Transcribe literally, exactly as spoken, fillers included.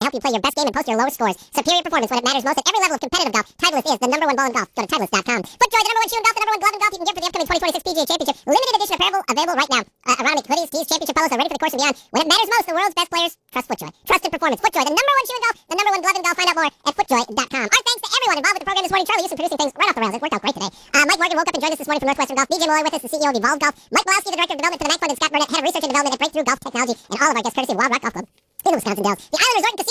help you play your best game and post your lowest scores. Superior performance when it matters most at every level of competitive golf. Titleist is the number one ball in golf. Go to Titleist dot com. FootJoy, the number one shoe in golf, the number one glove in golf. You can get for the upcoming twenty twenty-six P G A Championship. Limited edition apparel available right now. Uh, around hoodies, tees, championship polos are ready for the course and beyond. When it matters most, the world's best players trust FootJoy. Trusted performance. FootJoy, the number one shoe in golf, the number one glove in golf. Find out more at FootJoy dot com. Our thanks to everyone involved with the program this morning. Charlie, you've been producing things right off the rails. It worked out great today. Uh, Mike Morgan woke up and joined us this morning from Northwestern Golf. B J Malloy with us, the C E O of Evolve Golf. Mike Walowski, the Director of Development for the Mac Fund, and Scott Burnett, Head of Research and Development at Breakthrough Golf Technology, and all of our guests courtesy of Wild Rock Golf Club in the Wisconsin Dells. The Island Resort and Casino